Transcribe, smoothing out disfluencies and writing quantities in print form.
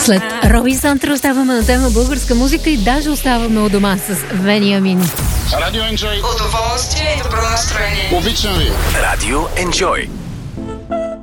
След Роби Сантра оставаме на тема българска музика и даже оставаме у дома с Вениамин. Радио Enjoy. Удоволствие и добро настроение. Обичам ви. Радио Enjoy.